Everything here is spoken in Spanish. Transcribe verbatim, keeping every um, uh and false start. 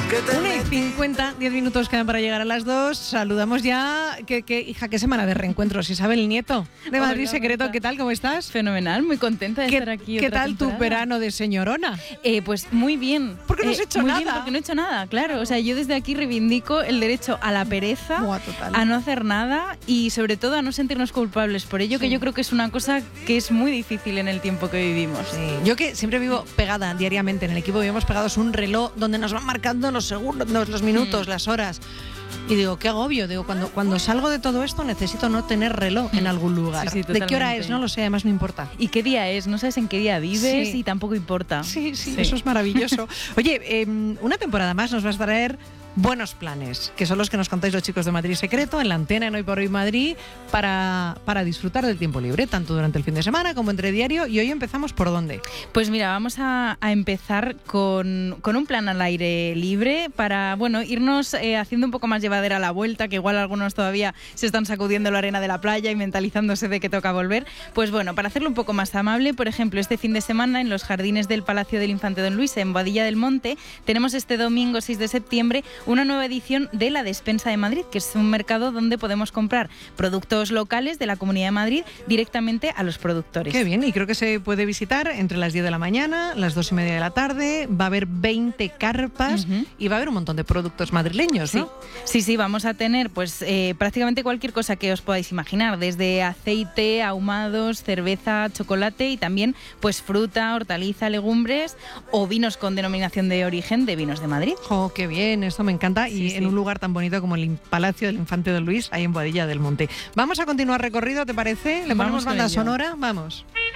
una y cincuenta, diez minutos quedan para llegar a las dos. Saludamos ya, que, que, hija, qué semana de reencuentros. Isabel Nieto, de Madrid Hola, Secreto, Marta. ¿qué tal? ¿Cómo estás? Fenomenal, muy contenta de ¿Qué, estar aquí. ¿qué otra tal temporada. tu verano de señorona? Eh, pues muy bien. ¿Por qué no has Eh, hecho muy nada? Bien, porque no he hecho nada, claro. O sea, yo desde aquí reivindico el derecho a la pereza, Buah, total. a no hacer nada y sobre todo a no sentirnos culpables por ello, Sí. que yo creo que es una cosa que es muy difícil en el tiempo que vivimos. Sí. Yo que siempre vivo pegada diariamente en el equipo, vivimos pegados un reloj donde nos van marcando los segundos, los, los minutos, Mm. las horas. Y digo, qué agobio. Digo, cuando, cuando salgo de todo esto necesito no tener reloj en algún lugar. Sí, sí, ¿De qué hora totalmente. es? No lo sé, además no importa. ¿Y qué día es? No sabes en qué día vives Sí. y tampoco importa. Sí, sí, Sí. eso es maravilloso. Oye, eh, una temporada más nos vas a traer buenos planes, que son los que nos contáis los chicos de Madrid Secreto en la antena en Hoy por Hoy Madrid para, para disfrutar del tiempo libre, tanto durante el fin de semana como entre diario. Y hoy empezamos ¿por dónde? Pues mira, vamos a, a empezar con, con un plan al aire libre para, bueno, irnos eh, haciendo un poco más llevadera la vuelta, que igual algunos todavía se están sacudiendo la arena de la playa y mentalizándose de que toca volver. Pues bueno, para hacerlo un poco más amable, por ejemplo, este fin de semana en los jardines del Palacio del Infante Don Luis, en Boadilla del Monte, tenemos este domingo seis de septiembre una nueva edición de La Despensa de Madrid, que es un mercado donde podemos comprar productos locales de la Comunidad de Madrid directamente a los productores. Qué bien, y creo que se puede visitar entre las diez de la mañana, las dos y media de la tarde. Va a haber veinte carpas Ujú. y va a haber un montón de productos madrileños, Sí, ¿no? sí, sí, vamos a tener pues eh, prácticamente cualquier cosa que os podáis imaginar, desde aceite, ahumados, cerveza, chocolate y también pues fruta, hortaliza, legumbres o vinos con denominación de origen de Vinos de Madrid. ¡Oh, qué bien! Esto me encanta. Y Sí, en sí. un lugar tan bonito como el In- Palacio del Infante Don Luis, ahí en Boadilla del Monte. Vamos a continuar recorrido, ¿te parece? ¿Le ponemos Vamos con banda ello. sonora? Vamos.